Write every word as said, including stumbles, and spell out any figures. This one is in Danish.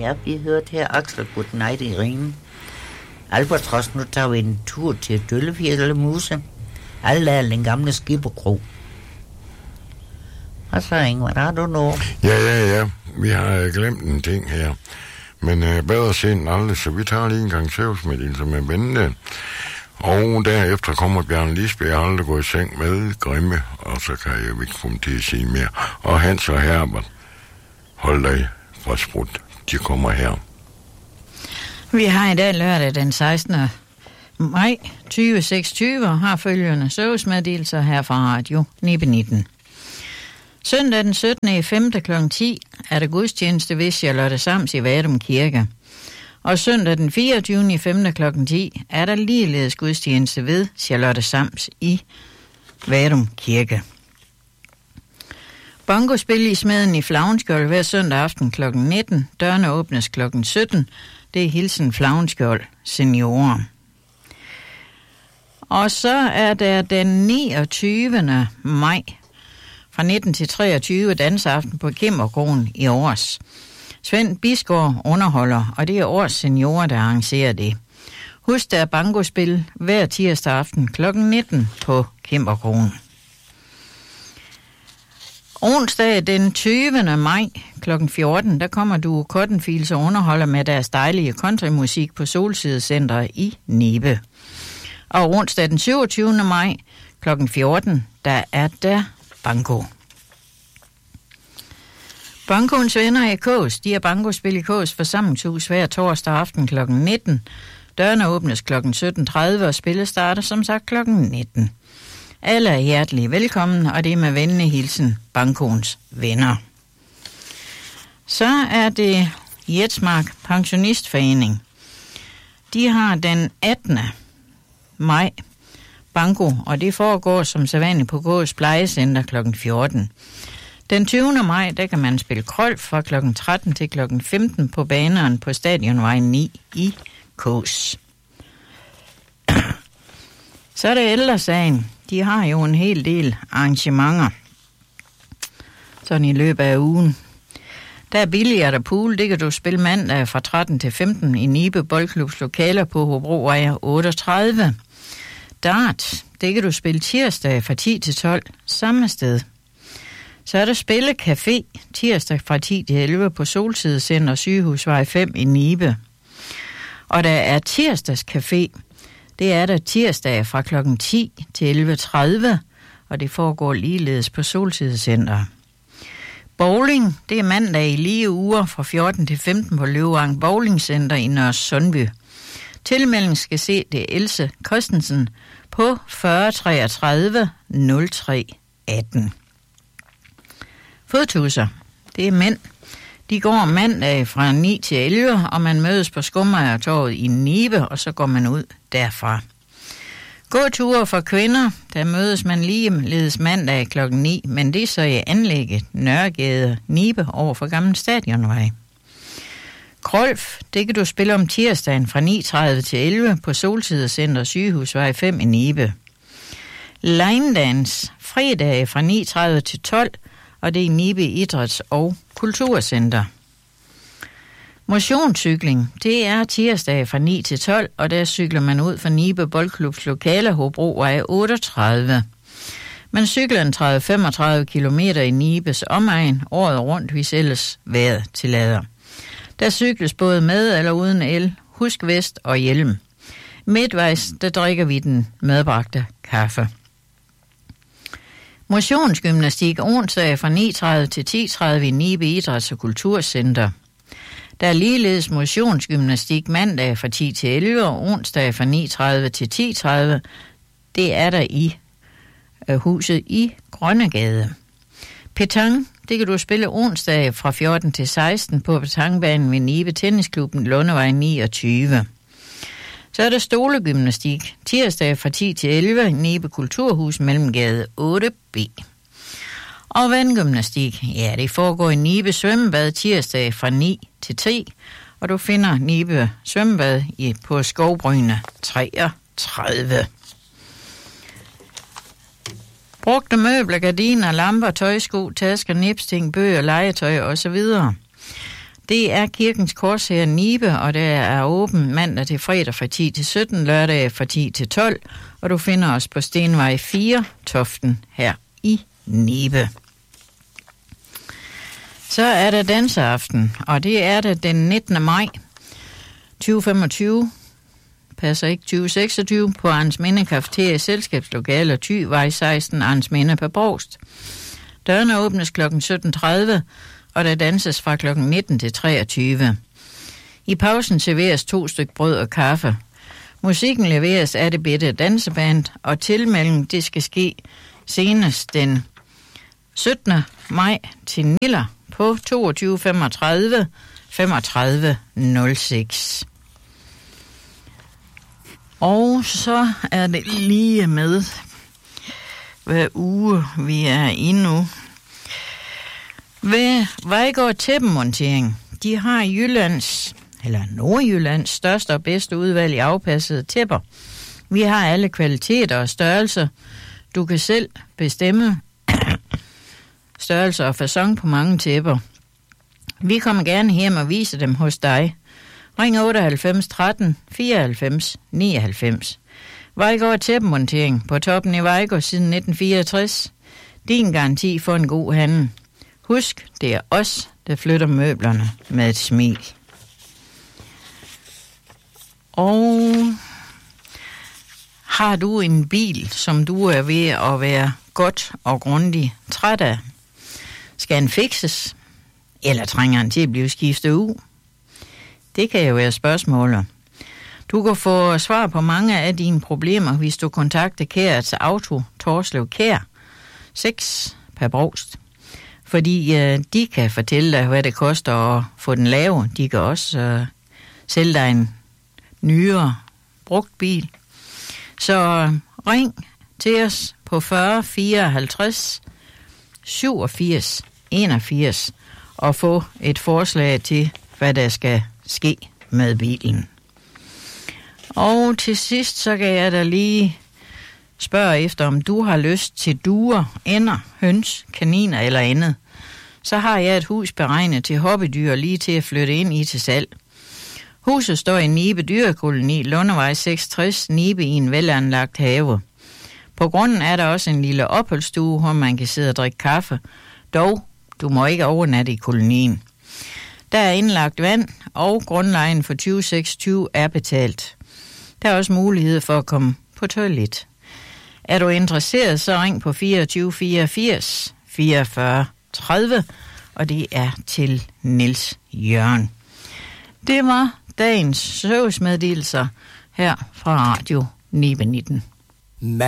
Ja, vi hørte her Axel Good Night i Rhinen. Albatros, nu tager vi en tur til Døllefjælde Muse. Alle er den gamle skipperkro. Og så, Ingvar, har du noget? Ja, ja, ja. Vi har glemt en ting her. Men øh, bedre sent end aldrig, så vi tager lige en gang søvnsmeddelelse med vente. Og derefter kommer Bjørn Lisbjerg aldrig gå i seng med Grimme, og så kan jeg jo ikke få dem til at sige mere. Og Hans og Herbert, hold dig fra sprut. De kommer her. Vi har i dag lørdag den sekstende maj tyve seksogtyve og har følgende søvnsmeddelelser her fra Radio Nibe nitten. Søndag den syttende femte klokken ti er der gudstjeneste ved Charlotte Sams i Vadum Kirke. Og søndag den fireogtyvende femte klokken ti er der ligeledes gudstjeneste ved Charlotte Sams i Vadum Kirke. Bongospil i Smeden i Flavnskjold hver søndag aften klokken nitten. Dørene åbnes klokken sytten. Det er Hilsen Flavnskjold seniorer. Og så er der den niogtyvende maj fra nitten til treogtyve dansaften på Kimmerkroen i Års. Svend Bisgaard underholder, og det er Års seniorer, der arrangerer det. Husk, der er bankospil hver tirsdag aften klokken nitten på Kimmerkroen. Onsdag den tyvende maj klokken fjorten, der kommer du Cottonfields og underholder med deres dejlige countrymusik på Solsidecenteret i Nibe. Og onsdag den syvogtyvende maj klokken fjorten, der er der banko. Bankoens venner i Kås, de har bankospil i Kås forsamlingshus hver torsdag aften klokken nitten. Dørene åbnes klokken sytten tredive, og spillet starter som sagt klokken nitten. Alle er hjertelig velkommen, og det er med venlig hilsen Bankoens venner. Så er det Jetsmark Pensionistforening. De har den attende maj banko, og det foregår som sædvanligt på Gås Plejecenter klokken fjorten. Den tyvende maj, der kan man spille krøl fra klokken tretten til klokken femten på baneren på Stadionvej ni i Kås. Så er det Ældresagen. De har jo en hel del arrangementer sådan i løbet af ugen. Der er billigere pool, det kan du spille mandag fra tretten til femten i Nibe Boldklubs lokaler på Hobrovej otteogtredive. Dart, det kan du spille tirsdag fra ti til tolv samme sted. Så er der Spillecafé tirsdag fra ti til elleve på Solsidecenter Sygehusvej fem i Nibe. Og der er tirsdagscafé. Det er der tirsdag fra klokken ti til elleve tredive, og det foregår ligeledes på Solsidecenter. Bowling, det er mandag i lige uger fra fjorten til femten på Løvang Bowling Center i Nørre Sundby. Tilmelding skal se det Else Christensen på fyrre treogtredive nul tre atten. Fodtusser, det er mænd. De går mandag fra ni til elleve, og man mødes på Skummejertorvet i Nibe, og så går man ud derfra. Gåture for kvinder, der mødes man ligeledes mandag klokken ni, men det er så i anlægget Nørregade Nibe over for Gammel Stadionvej. Krolf, det kan du spille om tirsdagen fra ni tredive til elleve på Solsidecenter Sygehusvej fem i Nibe. Line Dance, fredag fra ni tredive til tolv, og det er i Nibe Idræts- og Kulturcenter. Motionscykling, det er tirsdag fra ni til tolv, og der cykler man ud fra Nibe Boldklubs lokaler Hobrovej otteogtredive. Man cykler en tredive til femogtredive kilometer i Nibes omegn året rundt, hvis ellers vejret tillader. Der cykles både med eller uden el, husk vest og hjelm. Midtvejs, der drikker vi den medbragte kaffe. Motionsgymnastik onsdag fra ni tredive til ti tredive i Nibe Idræts- og Kulturcenter. Der er ligeledes motionsgymnastik mandag fra ti til elleve og onsdag fra ni tredive til ti tredive. Det er der i øh, huset i Grønnegade. Petang, det kan du spille onsdag fra fjorten til seksten på petangbanen ved Nibe Tennisklubben Lundevej niogtyve. Så er der stolegymnastik tirsdag fra ti til elleve i Nibe Kulturhus Mellemgade otte B. Og vandgymnastik, ja, det foregår i Nibe Svømmebad tirsdag fra ni til ti, og du finder Nibe Svømmebad i, på Skovbryne treogtredive. Brugte møbler, gardiner, lamper, tøjsko, tasker, nipsting, bøger, legetøj osv. Det er Kirkens Korshær Nibe, og det er åben mandag til fredag fra ti til sytten, lørdag fra ti til tolv, og du finder os på Stenvej fire, Toften, her i Nibe. Så er der danseaften, og det er det den nittende maj tyve femogtyve, passer ikke tyve seksogtyve, på Arnsminde Cafeteria Selskabslokaler, Thyvej seksten, Arnsminde på Brovst. Dørene åbnes klokken sytten tredive, og der danses fra klokken nitten til treogtyve. I pausen serveres to stykker brød og kaffe. Musikken leveres af det bitte danseband, og tilmelding det skal ske senest den syttende maj til Niller på toogtyve femogtredive femogtredive nul seks. Og så er det lige med, hvad uge vi er i nu. Ved Vejgaard Tæppemontering, de har Jyllands, eller Nordjyllands største og bedste udvalg i afpassede tæpper. Vi har alle kvaliteter og størrelser. Du kan selv bestemme størrelse og facon på mange tæpper. Vi kommer gerne hjem og vise dem hos dig. Ring otteoghalvfems tretten fireoghalvfems nioghalvfems. Vejgaard Tæppemontering på toppen i Vejgaard siden nitten fireogtres. Din garanti for en god handel. Husk, det er os, der flytter møblerne med et smil. Og har du en bil, som du er ved at være godt og grundigt træt af? Skal den fikses? Eller trænger den til at blive skiftet ud? Det kan jo være spørgsmålet. Du kan få svar på mange af dine problemer, hvis du kontakter Kærets Auto Torslev Kær seks per Brovst. Fordi øh, de kan fortælle dig, hvad det koster at få den lave. De kan også øh, sælge dig en nyere brugt bil. Så ring til os på fyrre fireoghalvtreds syvogfirs enogfirs og få et forslag til, hvad der skal ske med bilen. Og til sidst, så kan jeg da lige spørge efter, om du har lyst til duer, ænder, høns, kaniner eller andet. Så har jeg et hus beregnet til hobbydyr lige til at flytte ind i til salg. Huset står i Nibe Dyrekoloni, Lundevej seksogtres, Nibe i en velanlagt have. På grunden er der også en lille opholdsstue, hvor man kan sidde og drikke kaffe. Dog, du må ikke overnatte i kolonien. Der er indlagt vand, og grundlejen for tyve seksogtyve er betalt. Der er også mulighed for at komme på toilet. Er du interesseret, så ring på fireogtyve fireogfirs fireogfyrre tredive, og det er til Niels Jørgen. Det var dagens servicemeddelelser her fra Radio Nibe nitten.